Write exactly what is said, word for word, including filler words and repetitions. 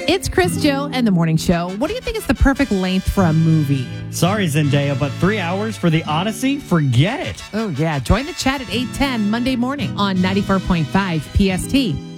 It's Chris, Joe, and the Morning Show. What do you think is the perfect length for a movie? Sorry, Zendaya, but three hours for The Odyssey? Forget it. Oh, yeah. Join the chat at eight ten Monday morning on ninety-four point five P S T.